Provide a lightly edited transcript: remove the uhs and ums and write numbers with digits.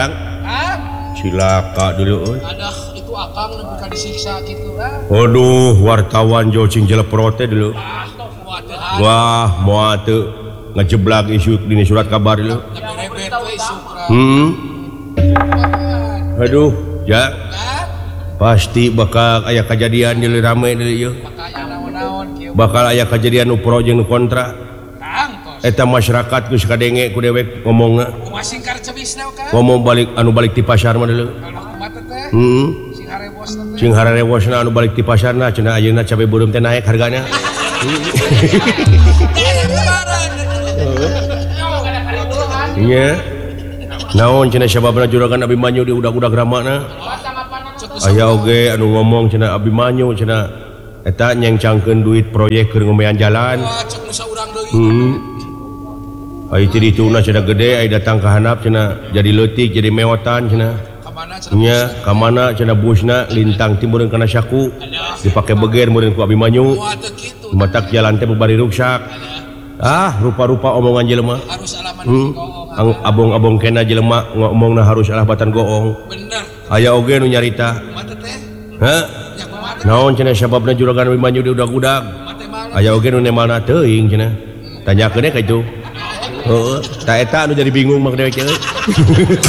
Cilaka dulu. Adah itu akang bukan disiksa gitu lah. Waduh, wartawan Jocing Jeleprote dulu. Wah, mau tuh ngejeblak isu di surat kabar dulu. Aduh, ya. Pasti bakal aya kejadian di rame dulu. Bakal aya kejadian nu pro jeung nu kontra. Eta masyarakat geus kadenge ku dewek ngomongna. Ngomong balik anu balik ti pasar mah deuleu. Sing harewosna anu balik ti pasarna cenah ayeuna cabe beureum teh naek hargana. Nya. Naon cenah sababna juragan Abimanyu di udag-udag ramana. Aya oge anu ngomong cenah Abimanyu cenah eta nyengcangkeun duit proyek keur ngomean jalan. Ai ti dituna cenah gede ai datang ka handap cenah jadi leutik jadi meotan cenah. Nya ka mana cenah busna lintang timeureun kana saku dipake beger meureun ku Abimanyu. Matak jalan teh bari rusak. Ah, rupa-rupa omongan jelema. Abong-abong kena jelema ngomongna harus alahbatan goong. Aya oge nu nyarita. Hah? Naon cenah sababna juragan Abimanyu di udag-udag? Aya oge nu nemalna teuing cenah. Tanyakeun ka itu. Heeh, ta eta anu jadi bingung mah dewek.